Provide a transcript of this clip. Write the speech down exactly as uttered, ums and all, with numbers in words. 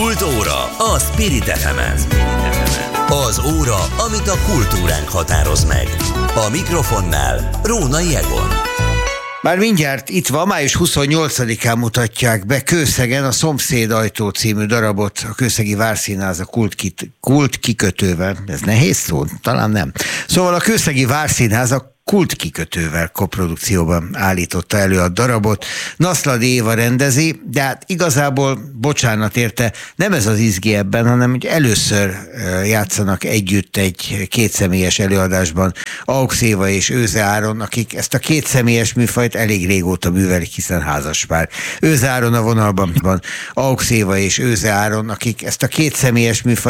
Kultúra a Spirit ef emen. Az óra, amit a kultúránk határoz meg. A mikrofonnál Rónai Egon. Már mindjárt itt van, május huszonnyolcadikán mutatják be Kőszegen a Szomszéd ajtó című darabot, a Kőszegi Várszínház a kult, kit, kult kikötővel. Ez nehéz szó? Talán nem. Szóval a Kőszegi Várszínház a kult kikötővel koprodukcióban állította elő a darabot. Naszladi Éva rendezi, de hát igazából, bocsánat érte, nem ez az izgi ebben, hanem hogy először játszanak együtt egy kétszemélyes előadásban Aux Éva és Őze Áron, akik ezt a kétszemélyes műfajt elég régóta művelik, hiszen házaspár. Őze Áron a vonalban van, Aux Éva és Őze Áron, akik ezt a kétszemélyes műfajt